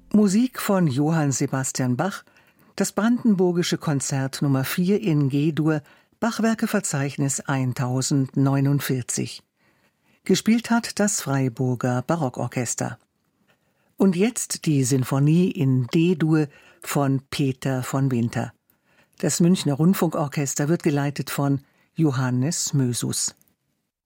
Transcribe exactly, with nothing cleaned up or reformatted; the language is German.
Musik von Johann Sebastian Bach, das Brandenburgische Konzert Nummer vier in G-Dur, Bachwerkeverzeichnis tausendneunundvierzig. Gespielt hat das Freiburger Barockorchester. Und jetzt die Sinfonie in D-Dur von Peter von Winter. Das Münchner Rundfunkorchester wird geleitet von Johannes Mösus.